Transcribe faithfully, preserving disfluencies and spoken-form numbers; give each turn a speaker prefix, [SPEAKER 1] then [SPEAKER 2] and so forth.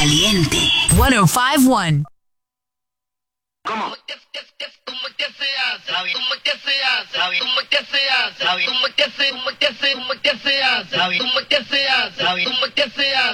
[SPEAKER 1] Caliente.
[SPEAKER 2] one oh five point one.
[SPEAKER 3] ¿Cómo? ¿Cómo que se hace? ¿Cómo que se hace? ¿Cómo que se hace? ¿Cómo que se, cómo que se, cómo que se hace? ¿Cómo que se hace? ¿Cómo que